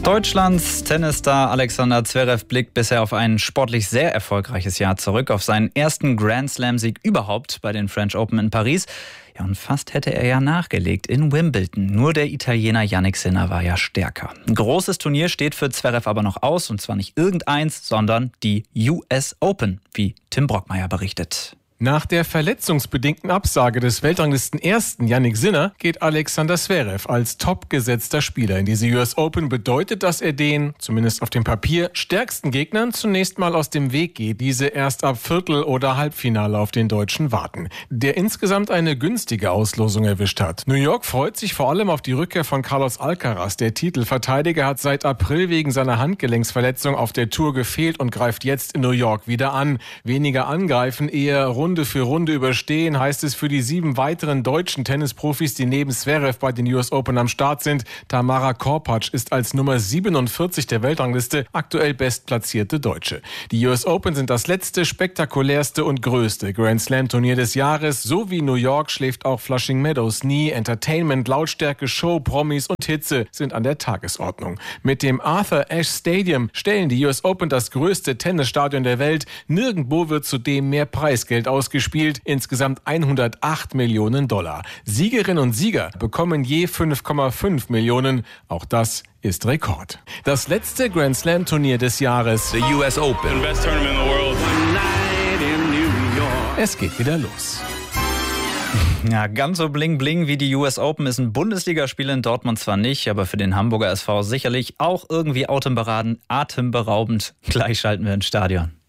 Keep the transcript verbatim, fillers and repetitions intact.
Deutschlands Tennisstar Alexander Zverev blickt bisher auf ein sportlich sehr erfolgreiches Jahr zurück, auf seinen ersten Grand-Slam-Sieg überhaupt bei den French Open in Paris. Ja, und fast hätte er ja nachgelegt in Wimbledon. Nur der Italiener Jannik Sinner war ja stärker. Ein großes Turnier steht für Zverev aber noch aus, und zwar nicht irgendeins, sondern die U S Open, wie Tim Brockmeier berichtet. Nach der verletzungsbedingten Absage des Weltranglisten-Ersten Jannik Sinner geht Alexander Zverev als topgesetzter Spieler in diese U S Open. Bedeutet, dass er den, zumindest auf dem Papier, stärksten Gegnern zunächst mal aus dem Weg geht, diese erst ab Viertel- oder Halbfinale auf den Deutschen warten, der insgesamt eine günstige Auslosung erwischt hat. New York freut sich vor allem auf die Rückkehr von Carlos Alcaraz. Der Titelverteidiger hat seit April wegen seiner Handgelenksverletzung auf der Tour gefehlt und greift jetzt in New York wieder an. Weniger angreifen, eher rund Runde für Runde überstehen, heißt es für die sieben weiteren deutschen Tennisprofis, die neben Zverev bei den U S Open am Start sind. Tamara Korpatsch ist als Nummer siebenundvierzig der Weltrangliste aktuell bestplatzierte Deutsche. Die U S Open sind das letzte, spektakulärste und größte Grand-Slam-Turnier des Jahres. So wie New York schläft auch Flushing Meadows nie. Entertainment, Lautstärke, Show, Promis und Hitze sind an der Tagesordnung. Mit dem Arthur Ashe Stadium stellen die U S Open das größte Tennisstadion der Welt. Nirgendwo wird zudem mehr Preisgeld ausgespielt. Insgesamt hundertacht Millionen Dollar. Siegerinnen und Sieger bekommen je fünf Komma fünf Millionen. Auch das ist Rekord. Das letzte Grand Slam Turnier des Jahres. The U S Open. The best tournament in the world. One night in New York. Es geht wieder los. Ja, ganz so bling bling wie die U S Open ist ein Bundesligaspiel in Dortmund zwar nicht, aber für den Hamburger S V sicherlich auch irgendwie atemberaubend. Gleich schalten wir ins Stadion.